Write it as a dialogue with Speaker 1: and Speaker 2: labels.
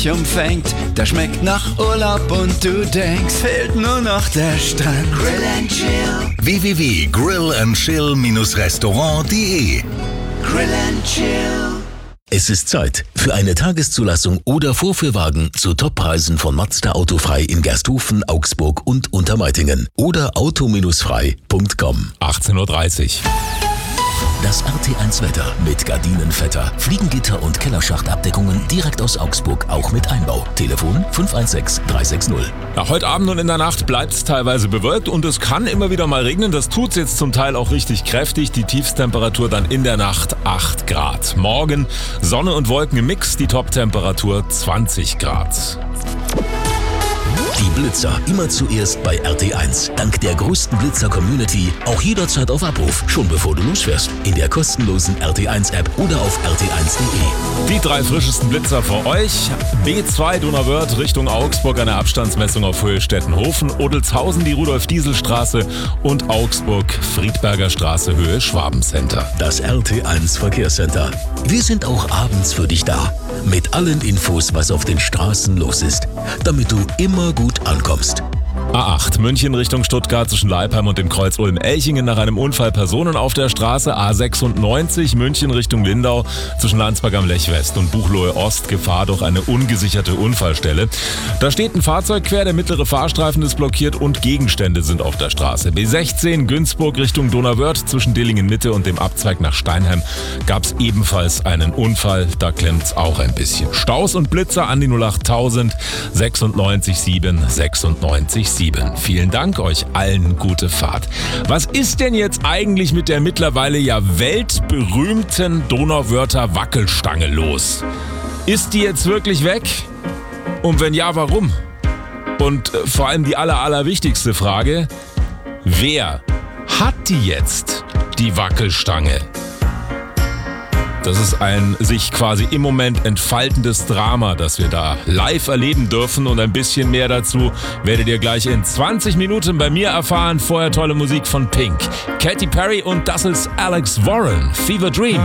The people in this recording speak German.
Speaker 1: umfängt, der schmeckt nach Urlaub und du denkst, fehlt nur noch der Strand. Grill and Chill.
Speaker 2: www.grillandchill-restaurant.de
Speaker 1: Grill and Chill.
Speaker 3: Es ist Zeit für eine Tageszulassung oder Vorführwagen zu Toppreisen von Mazda Autofrei in Gersthofen, Augsburg und Untermeitingen oder auto-frei.com.
Speaker 4: 18:30 Uhr.
Speaker 3: Das RT1 Wetter mit Gardinenvetter, Fliegengitter und Kellerschachtabdeckungen direkt aus Augsburg, auch mit Einbau. Telefon 516 360.
Speaker 4: Ja, heute Abend und in der Nacht bleibt es teilweise bewölkt und es kann immer wieder mal regnen. Das tut's jetzt zum Teil auch richtig kräftig. Die Tiefstemperatur dann in der Nacht 8 Grad. Morgen Sonne und Wolken im Mix, die Toptemperatur 20 Grad.
Speaker 3: Die Blitzer immer zuerst bei RT1. Dank der größten Blitzer-Community auch jederzeit auf Abruf, schon bevor du losfährst. In der kostenlosen RT1-App oder auf rt1.de.
Speaker 4: Die 3 frischesten Blitzer für euch. B2 Donauwörth Richtung Augsburg, eine Abstandsmessung auf Höhe Stettenhofen, Odelshausen die Rudolf-Diesel-Straße und Augsburg Friedberger Straße Höhe Schwabencenter.
Speaker 3: Das RT1 Verkehrscenter. Wir sind auch abends für dich da. Mit allen Infos, was auf den Straßen los ist, damit du immer gut ankommst.
Speaker 4: A8 München Richtung Stuttgart zwischen Leipheim und dem Kreuz Ulm-Elchingen nach einem Unfall Personen auf der Straße. A96 München Richtung Lindau zwischen Landsberg am Lech West und Buchloe Ost Gefahr durch eine ungesicherte Unfallstelle. Da steht ein Fahrzeug quer, der mittlere Fahrstreifen ist blockiert und Gegenstände sind auf der Straße. B16 Günzburg Richtung Donauwörth zwischen Dillingen Mitte und dem Abzweig nach Steinheim gab es ebenfalls einen Unfall. Da klemmt's auch ein bisschen. Staus und Blitzer an die 08000 96 7 96 7. Vielen Dank, euch allen gute Fahrt. Was ist denn jetzt eigentlich mit der mittlerweile ja weltberühmten Donauwörther Wackelstange los? Ist die jetzt wirklich weg? Und wenn ja, warum? Und vor allem die allerwichtigste Frage, wer hat die jetzt, die Wackelstange? Das ist ein sich quasi im Moment entfaltendes Drama, das wir da live erleben dürfen. Und ein bisschen mehr dazu werdet ihr gleich in 20 Minuten bei mir erfahren. Vorher tolle Musik von Pink, Katy Perry und das ist Alex Warren, Fever Dream.